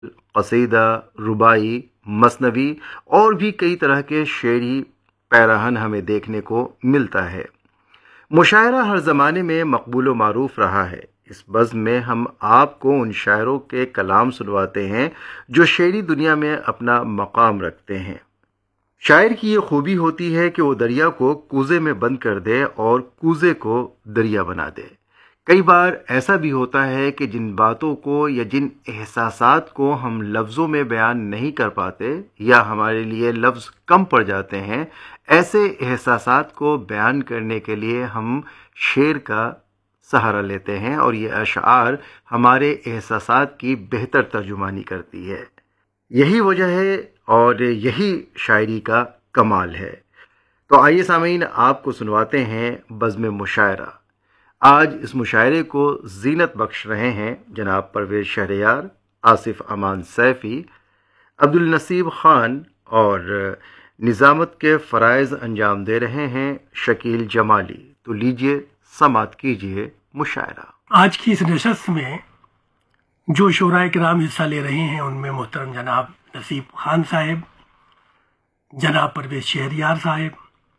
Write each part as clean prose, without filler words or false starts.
قصیدہ، رباعی، مثنوی اور بھی کئی طرح کے شعری پیراہن ہمیں دیکھنے کو ملتا ہے۔ مشاعرہ ہر زمانے میں مقبول و معروف رہا ہے۔ اس بزم میں ہم آپ کو ان شاعروں کے کلام سنواتے ہیں جو شعری دنیا میں اپنا مقام رکھتے ہیں۔ شاعر کی یہ خوبی ہوتی ہے کہ وہ دریا کو کوزے میں بند کر دے اور کوزے کو دریا بنا دے۔ کئی بار ایسا بھی ہوتا ہے کہ جن باتوں کو یا جن احساسات کو ہم لفظوں میں بیان نہیں کر پاتے یا ہمارے لیے لفظ کم پڑ جاتے ہیں، ایسے احساسات کو بیان کرنے کے لیے ہم شعر کا سہارا لیتے ہیں اور یہ اشعار ہمارے احساسات کی بہتر ترجمانی کرتی ہے۔ یہی وجہ ہے اور یہی شاعری کا کمال ہے۔ تو آئیے سامعین، آپ کو سنواتے ہیں بزم مشاعرہ۔ آج اس مشاعرے کو زینت بخش رہے ہیں جناب پرویز شہریار، آصف امان سیفی، عبدالنصیب خان، اور نظامت کے فرائض انجام دے رہے ہیں شکیل جمالی۔ تو لیجئے سماعت کیجئے مشاعرہ۔ آج کی اس نشست میں جو شعراء کرام حصہ لے رہے ہیں ان میں محترم جناب نصیب خان صاحب، جناب پرویز شہریار صاحب،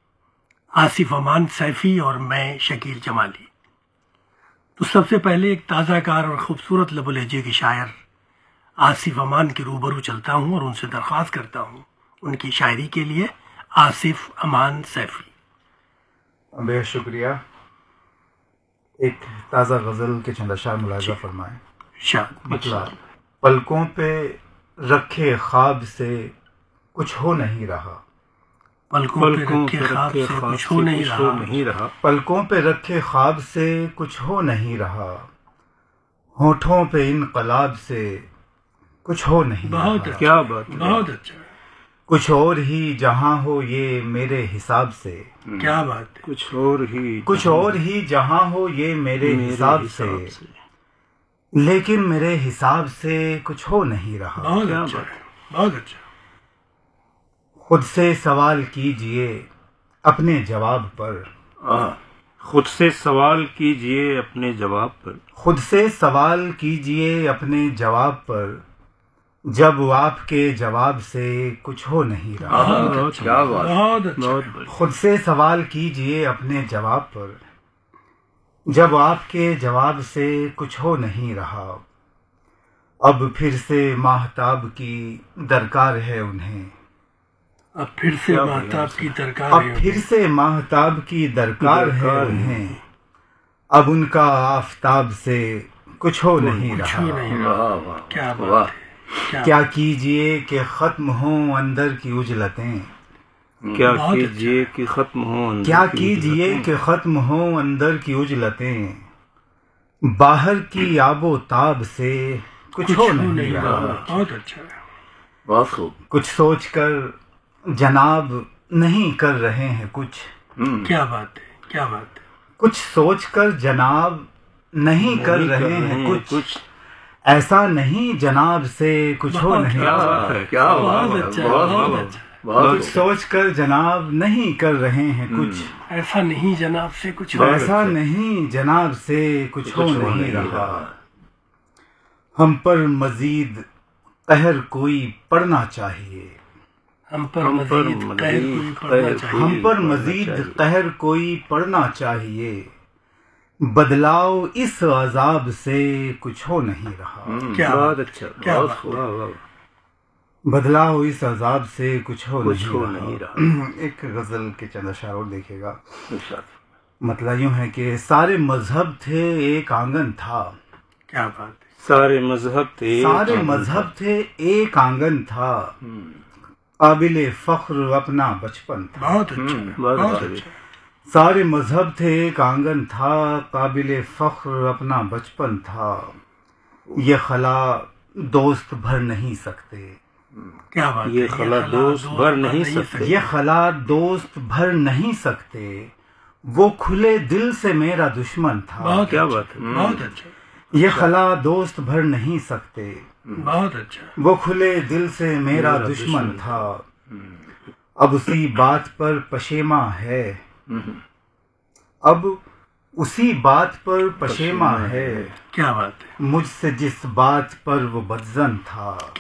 آصف امان سیفی اور میں شکیل جمالی۔ تو سب سے پہلے ایک تازہ کار اور خوبصورت لب و لہجے کے شاعر آصف امان کے روبرو چلتا ہوں اور ان سے درخواست کرتا ہوں ان کی شاعری کے لیے۔ آصف امان سیفی۔ بے شکریہ۔ ایک تازہ غزل کے چند اشعار ملاحظہ فرمائیں۔ مطلب پلکوں پہ رکھے خواب سے کچھ ہو نہیں رہا، پلکوں پہ رکھے خواب سے کچھ ہو نہیں رہا، پلکوں پہ رکھے خواب سے کچھ ہو نہیں رہا، ہونٹوں پہ انقلاب سے کچھ ہو نہیں رہا۔ بہت کیا بات، بہت اچھا۔ کچھ اور ہی جہاں ہو یہ میرے حساب سے، کیا بات، کچھ اور ہی جہاں ہو یہ میرے حساب سے، لیکن میرے حساب سے کچھ ہو نہیں رہا۔ بہت اچھا، بہت اچھا۔ خود سے سوال کیجئے اپنے جواب پر، خود سے سوال کیجئے اپنے جواب پر، خود سے سوال کیجئے اپنے جواب پر، جب آپ کے جواب سے کچھ ہو نہیں رہا۔ کیا بات، بہت اچھا۔ خود سے سوال کیجئے اپنے جواب پر، جب آپ کے جواب سے کچھ ہو نہیں رہا۔ اب پھر سے ماہتاب کی درکار ہے انہیں، اب پھر سے ماہتاب کی درکار اب ہے، پھر سے ماہتاب کی درکار ہے انہیں، اب ان کا آفتاب سے کچھ ہو نہیں کچھ رہا۔ ہو نہیں رہا۔ کیا بات ہے۔ کیا کیجئے کہ ختم ہوں اندر کی اجلتیں، کیا کیجئے کہ ختم ہوں، کیا کیجئے کہ ختم ہوں اندر کی اجلتیں، باہر کی آب و تاب سے کچھ ہو نہیں رہا۔ بہت اچھا، بہت خوب۔ کچھ سوچ کر جناب نہیں کر رہے ہیں کچھ، کیا بات ہے، کیا بات ہے۔ کچھ سوچ کر جناب نہیں کر رہے ہیں کچھ، ایسا نہیں جناب سے کچھ ہو نہیں رہا۔ کیا بات، بہت اچھا، بہت اچھا۔ کچھ سوچ کر جناب نہیں کر رہے ہیں کچھ، ایسا نہیں جناب سے کچھ ہو، ایسا نہیں جناب سے کچھ ہو نہیں رہا۔ ہم پر مزید قہر کوئی پڑنا چاہیے، ہم پر مزید قہر کوئی پڑنا چاہیے، ہم پر مزید قہر کوئی پڑنا چاہیے، بدلاؤ اس عذاب سے کچھ ہو نہیں رہا۔ کیا بہت اچھا، کیا بہت بات خوب۔ بدلاؤ اس عذاب سے کچھ ہو نہیں رہا۔ ایک غزل کے چند اشعار اور دیکھیے گا۔ مطلب یوں ہے کہ سارے مذہب تھے ایک آنگن تھا، کیا بات ہے۔ سارے مذہب تھے، سارے مذہب تھے ایک آنگن تھا، قابل فخر اپنا بچپن تھا۔ بہت اچھا، بہت اچھا۔ سارے مذہب تھے ایک آنگن تھا، قابل فخر اپنا بچپن تھا، یہ خلا دوست بھر نہیں سکتے، کیا بات ہے۔ یہ خلا دوست بھر نہیں سکتے، یہ خلا دوست بھر نہیں سکتے، وہ کھلے دل سے میرا دشمن تھا۔ بہت کیا اچھا، بات ہے۔ بہت اچھا، یہ خلا دوست بھر نہیں سکتے، بہت اچھا۔ وہ کھلے دل سے میرا دشمن تھا، اب اسی بات پر پشیماں ہے، اب اسی بات پر پشیماں ہے، کیا بات ہے، مجھ سے جس بات پر وہ بدظن تھا۔